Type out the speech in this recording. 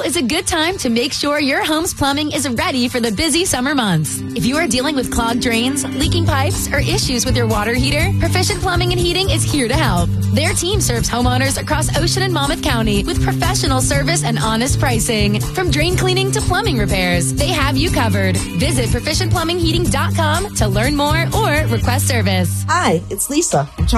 is a good time to make sure your home's plumbing is ready for the busy summer months. If you are dealing with clogged drains, leaking pipes, or issues with your water heater, Proficient Plumbing and Heating is here to help. Their team serves homeowners across Ocean and Monmouth County with professional service and honest pricing. From drain cleaning to plumbing repairs, they have you covered. Visit ProficientPlumbingHeating.com to learn more or request service. Hi, it's Lisa.